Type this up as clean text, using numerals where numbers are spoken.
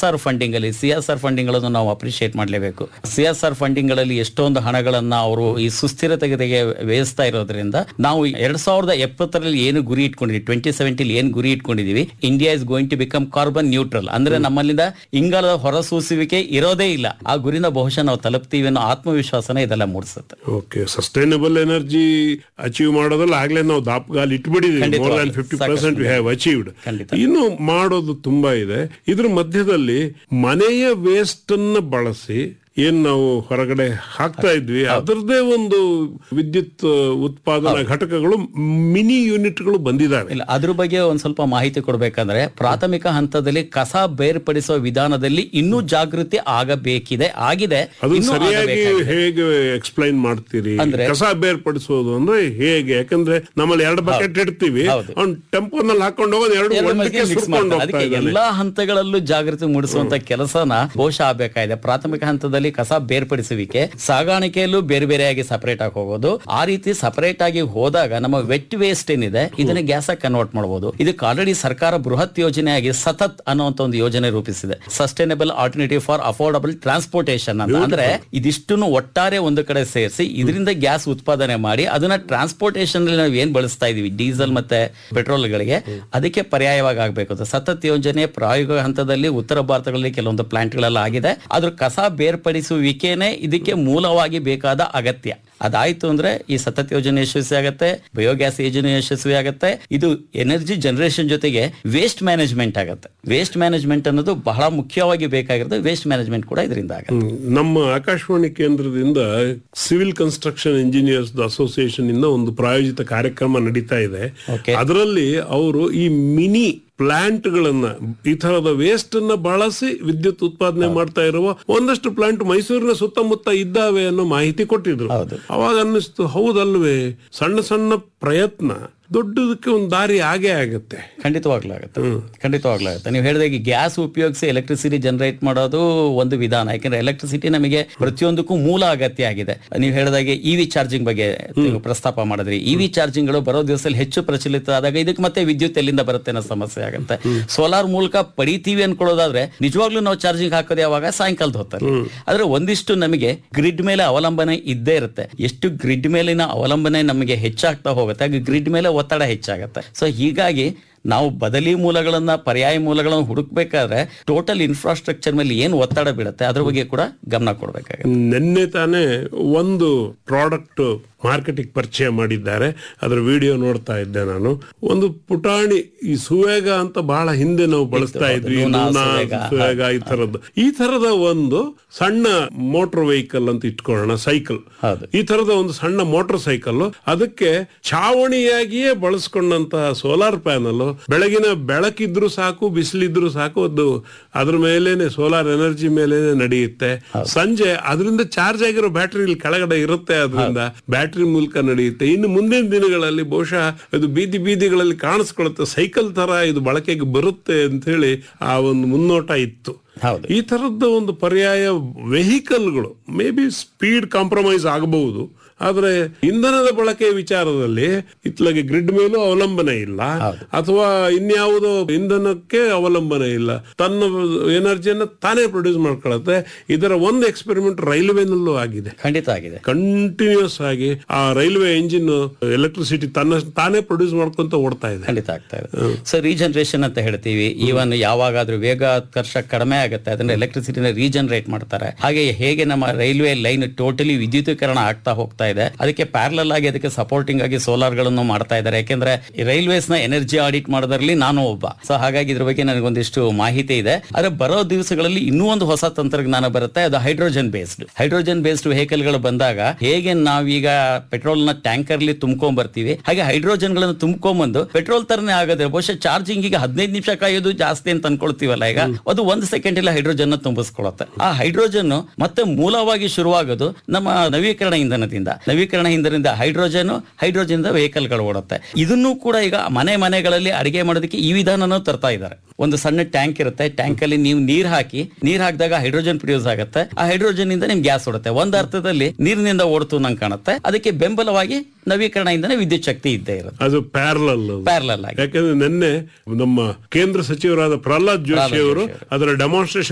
CSR funding ಅಲ್ಲಿ CSR funding ಗಳನ್ನು ನಾವು ಅಪ್ರಿಶಿಯೇಟ್ ಮಾಡಲೇಬೇಕು. CSR ಫಂಡಿಂಗ್ ಗಳಲ್ಲಿ ಎಷ್ಟೊಂದು ಹಣಗಳನ್ನ ಅವರು ಈ ಸುಸ್ಥಿರತೆಗೆ ವ್ಯಯಿಸ್ತಾ ಇರೋದ್ರಿಂದ ನಾವು 2070 ಏನು ಗುರಿ ಇಟ್ಕೊಂಡಿದ್ವಿ, 2070 ಏನು ಗುರಿ ಇಟ್ಕೊಂಡಿದೀವಿ, India is going to become carbon neutral, ಅಂದ್ರೆ ನಮ್ಮಲ್ಲಿಂದ ಇಂಗಾಲದ ಹೊರಸೂಸುವಿಕೆ ಇರೋದೇ ಇಲ್ಲ. ಆ ಗುರಿನ ಬಹುಶಃ ನಾವು ತಲುಪ್ತೀವಿ ಅನ್ನೋ ಆತ್ಮವಿಶ್ವಾಸನ ಇದೆಲ್ಲ ಮೂಡಿಸುತ್ತೆ. ಓಕೆ, ಸಸ್ಟೈನಬಲ್ ಎನರ್ಜಿ ಅಚೀವ್ ಮಾಡೋದ್ರಲ್ಲಿ ಆಗ್ಲೇ ನಾವು ದಾಪಗಾಲ್ ಇಟ್ಬಿಟ್ಟಿದ್ದೀವಿ. More than 50% we have achieved. ಇನ್ನು ಮಾಡೋದು ತುಂಬಾ ಇದೆ. ಇದ್ರ ಮಧ್ಯದಲ್ಲಿ ಮನೆಯ ವೇಸ್ಟ್ ಅನ್ನ ಬಳಸಿ ಏನ್ ನಾವು ಹೊರಗಡೆ ಹಾಕ್ತಾ ಇದ್ವಿ ಅದರದೇ ಒಂದು ವಿದ್ಯುತ್ ಉತ್ಪಾದನಾ ಘಟಕಗಳು, ಮಿನಿ ಯೂನಿಟ್ಗಳು ಬಂದಿದ್ದಾವೆ. ಇಲ್ಲ, ಅದ್ರ ಬಗ್ಗೆ ಒಂದ್ ಸ್ವಲ್ಪ ಮಾಹಿತಿ ಕೊಡ್ಬೇಕಂದ್ರೆ ಪ್ರಾಥಮಿಕ ಹಂತದಲ್ಲಿ ಕಸ ಬೇರ್ಪಡಿಸುವ ವಿಧಾನದಲ್ಲಿ ಇನ್ನೂ ಜಾಗೃತಿ ಆಗಿದೆ. ಅದು ಸರಿಯಾಗಿ ಹೇಗೆ ಎಕ್ಸ್ಪ್ಲೈನ್ ಮಾಡ್ತೀರಿ? ಅಂದ್ರೆ ಕಸ ಬೇರ್ಪಡಿಸೋದು ಅಂದ್ರೆ ಹೇಗೆ? ಯಾಕಂದ್ರೆ ನಮ್ಮಲ್ಲಿ 2 ಬಕೆಟ್ ಇಡ್ತೀವಿ, ಅವ್ನು ಟೆಂಪೋನಲ್ಲಿ ಹಾಕೊಂಡು ಹೋಗೋದು 2 ಎಲ್ಲಾ ಹಂತಗಳಲ್ಲೂ ಜಾಗೃತಿ ಮೂಡಿಸುವಂತ ಕೆಲಸನ ಬಹುಶಃ ಆಗ್ಬೇಕಾಗಿದೆ. ಪ್ರಾಥಮಿಕ ಹಂತದಲ್ಲಿ ಕಸ ಬೇರ್ಪಡಿಸುವಿಕೆ, ಸಾಗಾಣಿಕೆಯಲ್ಲೂ ಬೇರೆ ಬೇರೆಯಾಗಿ ಸಪರೇಟ್ ಆಗಿ ಹೋಗೋದು. ಆ ರೀತಿ ಸಪರೇಟ್ ಆಗಿ ಹೋದಾಗ ನಮ್ಮ ವೆಟ್ ವೇಸ್ಟ್ ಏನಿದೆ ಇದನ್ನ ಗ್ಯಾಸ್ ಆಗಿ ಕನ್ವರ್ಟ್ ಮಾಡಬಹುದು. ಇದಕ್ಕೆ ಆಲ್ರೆಡಿ ಸರ್ಕಾರ ಬೃಹತ್ ಯೋಜನೆಯಾಗಿ ಸತತ್ ಅನ್ನುವಂತ ಒಂದು ಯೋಜನೆ ರೂಪಿಸಿದೆ, sustainable alternative for affordable transportation ಅಂತ. ಅಂದ್ರೆ ಇದಿಷ್ಟನ್ನು ಒಟ್ಟಾರೆ ಒಂದು ಕಡೆ ಸೇರಿಸಿ ಇದರಿಂದ ಗ್ಯಾಸ್ ಉತ್ಪಾದನೆ ಮಾಡಿ ಅದನ್ನ ಟ್ರಾನ್ಸ್ಪೋರ್ಟೇಷನ್ ನಾವು ಏನ್ ಬಳಸ್ತಾ ಇದೀವಿ ಡೀಸೆಲ್ ಮತ್ತೆ ಪೆಟ್ರೋಲ್ ಗಳಿಗೆ, ಅದಕ್ಕೆ ಪರ್ಯಾಯವಾಗಿ ಆಗ್ಬೇಕು. ಸತತ್ ಯೋಜನೆ ಪ್ರಾಯೋಗಿಕ ಹಂತದಲ್ಲಿ ಉತ್ತರ ಭಾರತಗಳಲ್ಲಿ ಕೆಲವೊಂದು ಪ್ಲಾಂಟ್ ಗಳೆಲ್ಲ ಆಗಿದೆ. ಆದ್ರೂ ಕಸ ಬೇರ್ಪಡಿಸುವಿಕೆನೆ ಇದಕ್ಕೆ ಮೂಲವಾಗಿ ಬೇಕಾದ ಅಗತ್ಯ. ಅದಾಯ್ತು ಅಂದ್ರೆ ಈ ಸತತ್ ಯೋಜನೆ ಯಶಸ್ವಿ ಆಗುತ್ತೆ, ಬಯೋಗ್ಯಾಸ್ ಯೋಜನೆ ಯಶಸ್ವಿ ಆಗುತ್ತೆ. ಇದು ಎನರ್ಜಿ ಜನರೇಷನ್ ಜೊತೆಗೆ ವೇಸ್ಟ್ ಮ್ಯಾನೇಜ್ಮೆಂಟ್ ಆಗುತ್ತೆ. ವೇಸ್ಟ್ ಮ್ಯಾನೇಜ್ಮೆಂಟ್ ಅನ್ನೋದು ಬಹಳ ಮುಖ್ಯವಾಗಿ ಬೇಕಾಗಿರೋದು. ವೇಸ್ಟ್ ಮ್ಯಾನೇಜ್ಮೆಂಟ್ ಕೂಡ ಇದರಿಂದ ಆಗುತ್ತೆ. ನಮ್ಮ ಆಕಾಶವಾಣಿ ಕೇಂದ್ರದಿಂದ ಸಿವಿಲ್ ಕನ್ಸ್ಟ್ರಕ್ಷನ್ ಇಂಜಿನಿಯರ್ಸ್ ಅಸೋಸಿಯೇಷನ್ ಇಂದ ಒಂದು ಪ್ರಾಯೋಜಿತ ಕಾರ್ಯಕ್ರಮ ನಡೀತಾ ಇದೆ. ಅದರಲ್ಲಿ ಅವರು ಈ ಮಿನಿ ಪ್ಲಾಂಟ್ ಗಳನ್ನ, ಈ ತರದ ವೇಸ್ಟ್ ಅನ್ನ ಬಳಸಿ ವಿದ್ಯುತ್ ಉತ್ಪಾದನೆ ಮಾಡ್ತಾ ಇರುವ ಒಂದಷ್ಟು ಪ್ಲಾಂಟ್ ಮೈಸೂರಿನ ಸುತ್ತಮುತ್ತ ಇದ್ದಾವೆ ಅನ್ನೋ ಮಾಹಿತಿ ಕೊಟ್ಟಿದ್ರು. ಅವಾಗ ಅನ್ನಿಸ್ತು, ಹೌದಲ್ವೇ, ಸಣ್ಣ ಸಣ್ಣ ಪ್ರಯತ್ನ ದೊಡ್ಡದಕ್ಕೆ ಒಂದು ದಾರಿ ಆಗೇ ಆಗುತ್ತೆ. ಖಂಡಿತವಾಗ್ಲಾಗುತ್ತೆ. ನೀವು ಹೇಳಿದಾಗ ಗ್ಯಾಸ್ ಉಪಯೋಗಿಸಿ ಎಲೆಕ್ಟ್ರಿಸಿಟಿ ಜನರೇಟ್ ಮಾಡೋದು ಒಂದು ವಿಧಾನ. ಯಾಕಂದ್ರೆ ಎಲೆಕ್ಟ್ರಿಸಿಟಿ ನಮಗೆ ಪ್ರತಿಯೊಂದಕ್ಕೂ ಮೂಲ ಅಗತ್ಯ ಆಗಿದೆ. ನೀವು ಹೇಳಿದಾಗೆ ಇವಿ ಚಾರ್ಜಿಂಗ್ ಬಗ್ಗೆ ಪ್ರಸ್ತಾಪ ಮಾಡಿದ್ರಿ. ಇವಿ ಚಾರ್ಜಿಂಗ್ ಗಳು ಬರೋ ದಿವಸದಲ್ಲಿ ಹೆಚ್ಚು ಪ್ರಚಲಿತ ಆದಾಗ ಇದಕ್ಕೆ ಮತ್ತೆ ವಿದ್ಯುತ್ ಎಲ್ಲಿಂದ ಬರುತ್ತೆ ಅನ್ನೋ ಸಮಸ್ಯೆ ಆಗುತ್ತೆ. ಸೋಲಾರ್ ಮೂಲಕ ಪಡಿತೀವಿ ಅನ್ಕೊಳ್ಳೋದಾದ್ರೆ ನಿಜವಾಗ್ಲೂ ನಾವು ಚಾರ್ಜಿಂಗ್ ಹಾಕೋದು ಯಾವಾಗ? ಸಾಯಂಕಾಲದ ಹೊತ್ತಲ್ಲಿ. ಆದ್ರೆ ಒಂದಿಷ್ಟು ನಮಗೆ ಗ್ರಿಡ್ ಮೇಲೆ ಅವಲಂಬನೆ ಇದ್ದೇ ಇರುತ್ತೆ. ಎಷ್ಟು ಗ್ರಿಡ್ ಮೇಲಿನ ಅವಲಂಬನೆ ನಮಗೆ ಹೆಚ್ಚಾಗ್ತಾ ಹೋಗುತ್ತೆ, ಹಾಗೆ ಗ್ರಿಡ್ ಮೇಲೆ ಒತ್ತಡ ಹೆಚ್ಚಾಗುತ್ತೆ. ಸೊ ಹೀಗಾಗಿ ನಾವು ಬದಲಿ ಮೂಲಗಳನ್ನ, ಪರ್ಯಾಯ ಮೂಲಗಳನ್ನ ಹುಡುಕ್ಬೇಕಾದ್ರೆ ಟೋಟಲ್ ಇನ್ಫ್ರಾಸ್ಟ್ರಕ್ಚರ್ ಮೇಲೆ ಏನು ಒತ್ತಡ ಬೀಳುತ್ತೆ ಅದ್ರ ಬಗ್ಗೆ ಕೂಡ ಗಮನ ಕೊಡ್ಬೇಕಾಗುತ್ತೆ. ನಿನ್ನೆ ತಾನೇ ಒಂದು ಪ್ರಾಡಕ್ಟ್ ಮಾರ್ಕೆಟಿಗೆ ಪರಿಚಯ ಮಾಡಿದ್ದಾರೆ, ಅದರ ವಿಡಿಯೋ ನೋಡ್ತಾ ಇದ್ದೆ ನಾನು. ಒಂದು ಪುಟಾಣಿ, ಈ ಸುವೇಗ ಅಂತ ಬಹಳ ಹಿಂದೆ ನಾವು ಬಳಸ್ತಾ ಇದ್ವಿ, ಸುವೇಗ, ಈ ತರದ ಒಂದು ಸಣ್ಣ ಮೋಟರ್ ವೆಹಿಕಲ್ ಅಂತ ಇಟ್ಕೊಳ್ಳೋಣ, ಸೈಕಲ್. ಈ ತರದ ಒಂದು ಸಣ್ಣ ಮೋಟರ್ ಸೈಕಲ್, ಅದಕ್ಕೆ ಛಾವಣಿಯಾಗಿಯೇ ಬಳಸ್ಕೊಂಡಂತಹ ಸೋಲಾರ್ ಪ್ಯಾನಲ್, ಬೆಳಗಿನ ಬೆಳಕಿದ್ರು ಸಾಕು, ಬಿಸಿಲಿದ್ರು ಸಾಕು, ಅದು ಅದ್ರ ಮೇಲೇನೆ ಸೋಲಾರ್ ಎನರ್ಜಿ ಮೇಲೇನೆ ನಡೆಯುತ್ತೆ. ಸಂಜೆ ಅದರಿಂದ ಚಾರ್ಜ್ ಆಗಿರೋ ಬ್ಯಾಟ್ರಿ ಇಲ್ಲಿ ಕೆಳಗಡೆ ಇರುತ್ತೆ, ಅದರಿಂದ ಬ್ಯಾಟ್ರಿ ಮೂಲಕ ನಡೆಯುತ್ತೆ. ಇನ್ನು ಮುಂದಿನ ದಿನಗಳಲ್ಲಿ ಬಹುಶಃ ಇದು ಬೀದಿ ಬೀದಿಗಳಲ್ಲಿ ಕಾಣಿಸ್ಕೊಳ್ಳುತ್ತೆ, ಸೈಕಲ್ ತರ ಇದು ಬಳಕೆಗೆ ಬರುತ್ತೆ ಅಂತ ಹೇಳಿ ಆ ಒಂದು ಮುನ್ನೋಟ ಇತ್ತು. ಈ ತರದ ಒಂದು ಪರ್ಯಾಯ ವೆಹಿಕಲ್ಗಳು ಮೇ ಬಿ ಸ್ಪೀಡ್ ಕಾಂಪ್ರಮೈಸ್ ಆಗಬಹುದು, ಆದ್ರೆ ಇಂಧನದ ಬಳಕೆ ವಿಚಾರದಲ್ಲಿ ಇತ್ಲಾಗೆ ಗ್ರಿಡ್ ಮೇಲೂ ಅವಲಂಬನೆ ಇಲ್ಲ, ಅಥವಾ ಇನ್ಯಾವುದೋ ಇಂಧನಕ್ಕೆ ಅವಲಂಬನೆ ಇಲ್ಲ, ತನ್ನ ಎನರ್ಜಿಯನ್ನು ತಾನೇ ಪ್ರೊಡ್ಯೂಸ್ ಮಾಡ್ಕೊಳ್ಳುತ್ತೆ. ಇದರ ಒಂದು ಎಕ್ಸ್ಪೆರಿಮೆಂಟ್ ರೈಲ್ವೆನಲ್ಲೂ ಆಗಿದೆ. ಖಂಡಿತ ಆಗಿದೆ. ಕಂಟಿನ್ಯೂಸ್ ಆಗಿ ಆ ರೈಲ್ವೆ ಎಂಜಿನ್ ಎಲೆಕ್ಟ್ರಿಸಿಟಿ ತಾನೇ ಪ್ರೊಡ್ಯೂಸ್ ಮಾಡ್ಕೊಂತ ಓಡ್ತಾ ಇದೆ. ಖಂಡಿತ ಆಗ್ತಾ ಇದೆ. ಸೊ ರೀಜನರೇಷನ್ ಅಂತ ಹೇಳ್ತೀವಿ. ಈವನ್ ಯಾವಾಗಾದ್ರೂ ವೇಗೋತ್ಕರ್ಷ ಕಡಿಮೆ ಆಗುತ್ತೆ, ಅದನ್ನ ಎಲೆಕ್ಟ್ರಿಸಿಟಿನ ರೀಜನರೇಟ್ ಮಾಡ್ತಾರೆ. ಹಾಗೆ ಹೇಗೆ ನಮ್ಮ ರೈಲ್ವೆ ಲೈನ್ ಟೋಟಲಿ ವಿದ್ಯುತೀಕರಣ ಆಗ್ತಾ ಹೋಗ್ತಾ ಇದೆ, ಅದಕ್ಕೆ ಪ್ಯಾರಲಲ್ ಆಗಿ ಅದಕ್ಕೆ ಸಪೋರ್ಟಿಂಗ್ ಆಗಿ ಸೋಲಾರ್ ಗಳನ್ನು ಮಾಡ್ತಾ ಇದ್ದಾರೆ. ಯಾಕೆಂದ್ರೆ ರೈಲ್ವೇಸ್ ನ ಎನರ್ಜಿ ಆಡಿಟ್ ಮಾಡೋದ್ರಲ್ಲಿ ನಾನು ಒಬ್ಬ. ಸೊ ಹಾಗಾಗಿ ಇದ್ರ ಬಗ್ಗೆ ನನಗೊಂದಿಷ್ಟು ಮಾಹಿತಿ ಇದೆ. ಆದ್ರೆ ಬರೋ ದಿವಸಗಳಲ್ಲಿ ಇನ್ನೂ ಒಂದು ಹೊಸ ತಂತ್ರಜ್ಞಾನ ಬರುತ್ತೆ, ಅದು ಹೈಡ್ರೋಜನ್ ಬೇಸ್ಡ್ ವೆಹಿಕಲ್ ಗಳು ಬಂದಾಗ ಹೇಗೆ ನಾವೀಗ ಪೆಟ್ರೋಲ್ ನ ಟ್ಯಾಂಕರ್ ಅಲ್ಲಿ ತುಂಬ್ಕೊಂಡ್ ಬರ್ತೀವಿ, ಹಾಗೆ ಹೈಡ್ರೋಜನ್ ಗಳನ್ನು ತುಂಬ್ಕೊಂಡ್ಬಂದು ಪೆಟ್ರೋಲ್ ತರನೇ ಆಗೋದ್ರೆ ಬಹುಶಃ ಚಾರ್ಜಿಂಗ್ ಈಗ 15 ನಿಮಿಷ ಕಾಯೋದು ಜಾಸ್ತಿ ಅಂತ ಅನ್ಕೊಳ್ತೀವಲ್ಲ, ಈಗ ಅದು 1 ಸೆಕೆಂಡ್ ಇಲ್ಲ ಹೈಡ್ರೋಜನ್ ತುಂಬಿಸ್ಕೊಳುತ್ತೆ. ಆ ಹೈಡ್ರೋಜನ್ ಮತ್ತೆ ಮೂಲವಾಗಿ ಶುರುವಾಗೋದು ನಮ್ಮ ನವೀಕರಣ ಇಂಧನದಿಂದ ಹೈಡ್ರೋಜನ್ ವೆಹಿಕಲ್ ಗಳು ಓಡುತ್ತೆ. ಇದನ್ನು ಕೂಡ ಈಗ ಮನೆಗಳಲ್ಲಿ ಅಡಿಗೆ ಮಾಡೋದಕ್ಕೆ ಈ ವಿಧಾನನೂ ತರ್ತಾ ಇದ್ದಾರೆ. ಒಂದು ಸಣ್ಣ ಟ್ಯಾಂಕ್ ಇರುತ್ತೆ, ಟ್ಯಾಂಕ್ ಅಲ್ಲಿ ನೀವು ನೀರ್ ಹಾಕಿದಾಗ ಹೈಡ್ರೋಜನ್ ಪ್ರೊಡ್ಯೂಸ್ ಆಗುತ್ತೆ. ಆ ಹೈಡ್ರೋಜನ್ ಇಂದ ನಿಮ್ಗೆ ಗ್ಯಾಸ್ ಓಡುತ್ತೆ. ಒಂದು ಅರ್ಥದಲ್ಲಿ ನೀರಿನಿಂದ ಓಡ್ತು ನಂಗೆ ಕಾಣುತ್ತೆ. ಅದಕ್ಕೆ ಬೆಂಬಲವಾಗಿ ನವೀಕರಣ ಇಂಧನ ವಿದ್ಯುತ್ ಶಕ್ತಿ ಇದ್ದೇ ಇರುತ್ತೆ. ಅದು ಪ್ಯಾರಲಲ್ ಆಗಿ. ಯಾಕಂದ್ರೆ ನಿನ್ನೆ ನಮ್ಮ ಕೇಂದ್ರ ಸಚಿವರಾದ ಪ್ರಹ್ಲಾದ್ ಜೋಶಿ ಅವರು ಅದರ ಡೆಮಾನ್ಸ್ಟ್ರೇಷನ್